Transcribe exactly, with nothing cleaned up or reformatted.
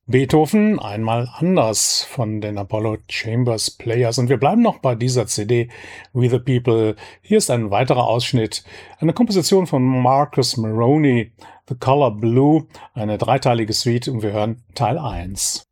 Beethoven einmal anders von den Apollo Chambers Players. Und wir bleiben noch bei dieser C D We the People. Hier ist ein weiterer Ausschnitt, eine Komposition von Marcus Moroney, The Color Blue, eine dreiteilige Suite, und wir hören Teil eins.